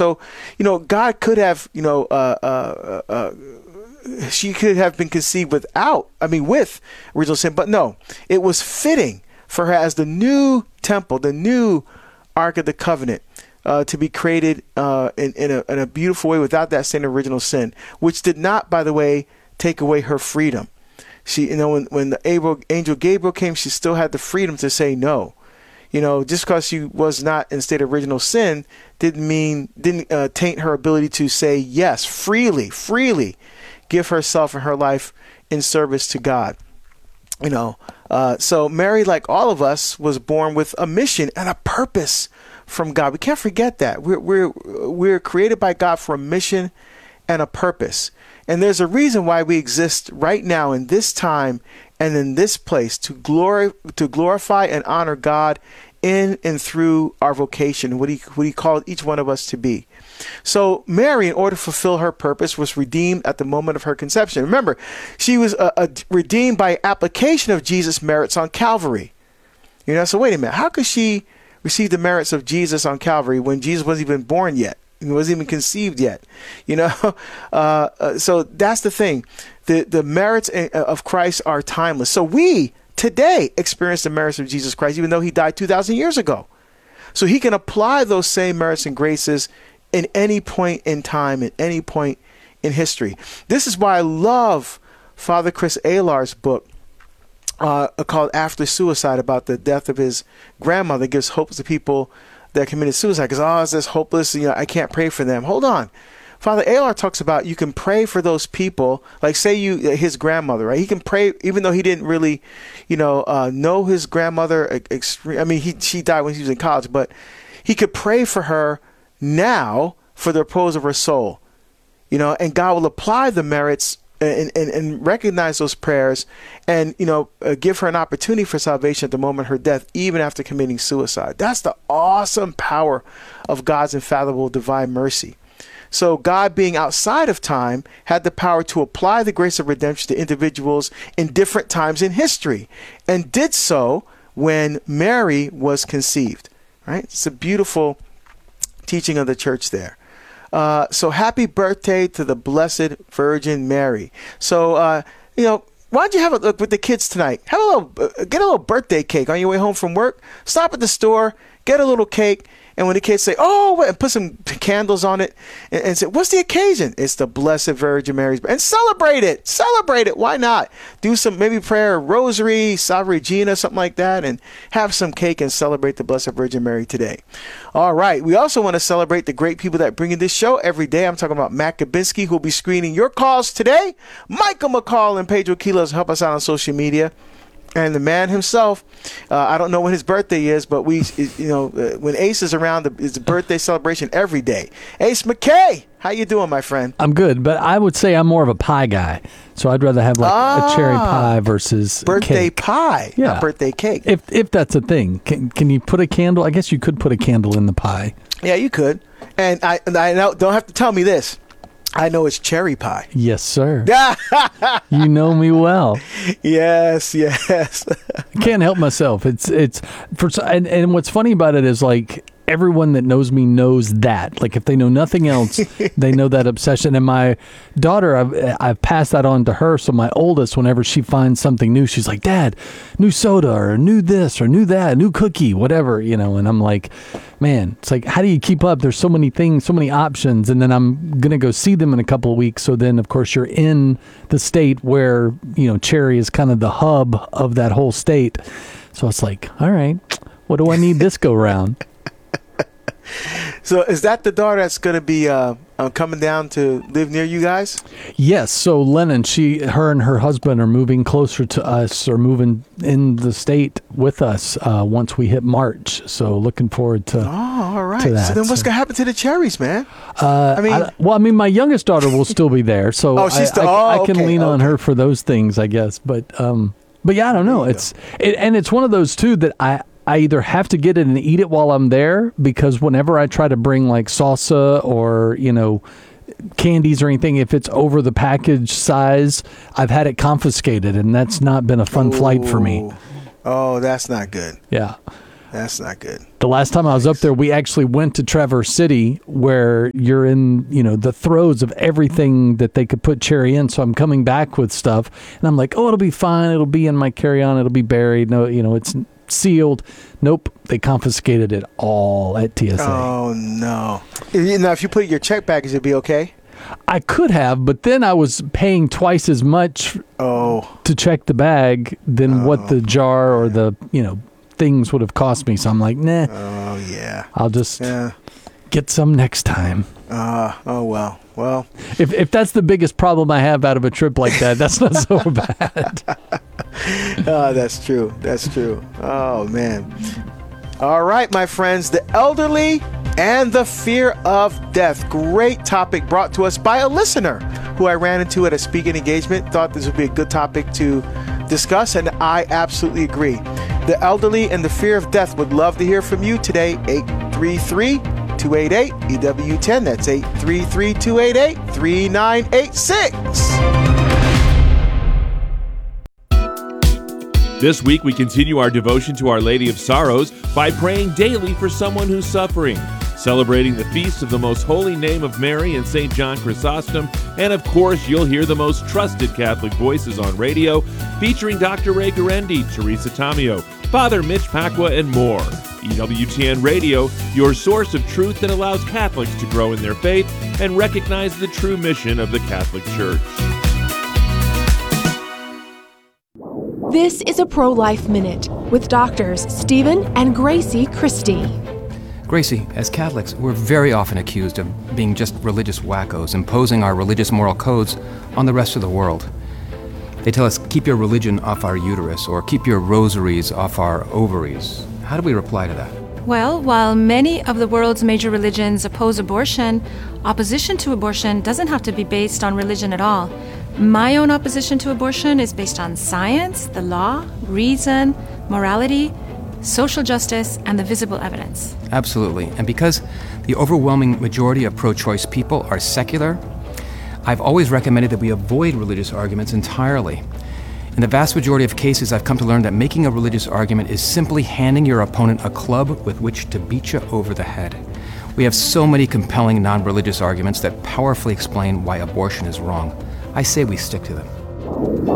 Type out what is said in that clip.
So, God could have, she could have been conceived with original sin, but no, it was fitting for her as the new temple, the new Ark of the Covenant, to be created in a beautiful way without that same original sin, which did not, by the way, take away her freedom. She, when the angel Gabriel came, she still had the freedom to say no. Just because she was not in a state of original sin didn't taint her ability to say yes, freely give herself and her life in service to God. So Mary, like all of us, was born with a mission and a purpose from God. We can't forget that we're created by God for a mission and a purpose. And there's a reason why we exist right now in this time and in this place to glorify and honor God in and through our vocation, what he called each one of us to be. So Mary, in order to fulfill her purpose, was redeemed at the moment of her conception. Remember, she was redeemed by application of Jesus' merits on Calvary. So wait a minute. How could she receive the merits of Jesus on Calvary when Jesus wasn't even born yet? He wasn't even conceived yet. So that's the thing. The merits of Christ are timeless. So we today experience the merits of Jesus Christ, even though he died 2,000 years ago. So he can apply those same merits and graces in any point in time, at any point in history. This is why I love Father Chris Alar's book called After Suicide, about the death of his grandmother. It gives hope to people that committed suicide, because, it's this hopeless, I can't pray for them. Hold on. Father Alar talks about you can pray for those people, like say his grandmother, right? He can pray, even though he didn't really, know his grandmother. She died when she was in college, but he could pray for her now for the repose of her soul, and God will apply the merits and recognize those prayers and, give her an opportunity for salvation at the moment of her death, even after committing suicide. That's the awesome power of God's infallible divine mercy. So God, being outside of time, had the power to apply the grace of redemption to individuals in different times in history, and did so when Mary was conceived, right? It's a beautiful teaching of the church there. So happy birthday to the Blessed Virgin Mary. So, why don't you have a look with the kids tonight? Get a little birthday cake on your way home from work. Stop at the store, get a little cake. And when the kids say, and put some candles on it and say, what's the occasion? It's the Blessed Virgin Mary's. And celebrate it. Why not? Do some, maybe prayer, rosary, Salve Regina, something like that, and have some cake and celebrate the Blessed Virgin Mary today. All right. We also want to celebrate the great people that bring in this show every day. I'm talking about Matt Kabinski, who will be screening your calls today. Michael McCall and Pedro Quiles help us out on social media. And the man himself, I don't know when his birthday is, but when Ace is around, it's a birthday celebration every day. Ace McKay, how you doing, my friend? I'm good, but I would say I'm more of a pie guy, so I'd rather have a cherry pie versus birthday cake. Pie, not birthday cake. If that's a thing, can you put a candle? I guess you could put a candle in the pie. Yeah, you could. And I don't have to tell me this. I know it's cherry pie. Yes, sir. You know me well. Yes. I can't help myself. And what's funny about it is, like, everyone that knows me knows that. Like, if they know nothing else, they know that obsession. And my daughter, I've passed that on to her. So my oldest, whenever she finds something new, she's like, Dad, new soda or new this or new that, new cookie, whatever, And I'm like, man, it's like, how do you keep up? There's so many things, so many options. And then I'm going to go see them in a couple of weeks. So then, of course, you're in the state where, Cherry is kind of the hub of that whole state. So it's like, all right, what do I need this go round? So is that the daughter that's going to be coming down to live near you guys? Yes. So Lennon, her and her husband are moving closer to us, or moving in the state with us once we hit March. So looking forward to. Oh, all right. To that. So then what's going to happen to the cherries, man? My youngest daughter will still be there. So I can lean on her for those things, I guess. But yeah, I don't know. It's one of those too that I either have to get it and eat it while I'm there, because whenever I try to bring like salsa or, candies or anything, if it's over the package size, I've had it confiscated, and that's not been a fun flight for me. Oh, that's not good. Yeah. That's not good. The last time I was up there, we actually went to Traverse City, where you're in, the throes of everything that they could put cherry in. So I'm coming back with stuff, and I'm like, oh, it'll be fine. It'll be in my carry-on. It'll be buried. No, it's sealed. Nope. They confiscated it all at TSA. Oh, no. Now, if you put your check baggage, it'd be okay? I could have, but then I was paying twice as much to check the bag than what the jar or the, things would have cost me. So I'm like, nah. Oh, yeah. I'll just get some next time. Oh, well. Well. If that's the biggest problem I have out of a trip like that, that's not so bad. That's true. That's true. Oh, man. All right, my friends. The elderly and the fear of death. Great topic brought to us by a listener who I ran into at a speaking engagement. Thought this would be a good topic to discuss, and I absolutely agree. The elderly and the fear of death would love to hear from you today. 833-288-EW10. That's 833-288-3986. This week, we continue our devotion to Our Lady of Sorrows by praying daily for someone who's suffering, celebrating the feast of the Most Holy Name of Mary and St. John Chrysostom, and of course, you'll hear the most trusted Catholic voices on radio, featuring Dr. Ray Guarendi, Teresa Tomeo, Father Mitch Pacwa, and more. EWTN Radio, your source of truth that allows Catholics to grow in their faith and recognize the true mission of the Catholic Church. This is a Pro-Life Minute with doctors Stephen and Gracie Christie. Gracie, as Catholics, we're very often accused of being just religious wackos, imposing our religious moral codes on the rest of the world. They tell us, keep your religion off our uterus, or keep your rosaries off our ovaries. How do we reply to that? Well, while many of the world's major religions oppose abortion, opposition to abortion doesn't have to be based on religion at all. My own opposition to abortion is based on science, the law, reason, morality, social justice, and the visible evidence. Absolutely. And because the overwhelming majority of pro-choice people are secular, I've always recommended that we avoid religious arguments entirely. In the vast majority of cases, I've come to learn that making a religious argument is simply handing your opponent a club with which to beat you over the head. We have so many compelling non-religious arguments that powerfully explain why abortion is wrong. I say we stick to them.